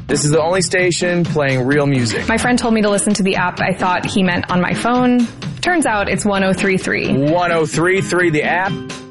This is the only station playing real music. My friend told me to listen to the app. I thought he meant on my phone. Turns out it's 103.3. 103.3 the app.